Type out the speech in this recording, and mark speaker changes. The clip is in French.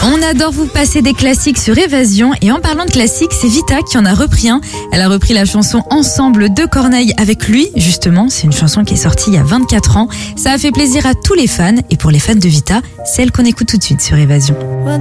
Speaker 1: On adore vous passer des classiques sur Évasion et en parlant de classiques, c'est Vita qui en a repris un. Elle a repris la chanson Ensemble de Corneille avec lui, justement, c'est une chanson qui est sortie il y a 24 ans. Ça a fait plaisir à tous les fans et pour les fans de Vita, celle qu'on écoute tout de suite sur Évasion.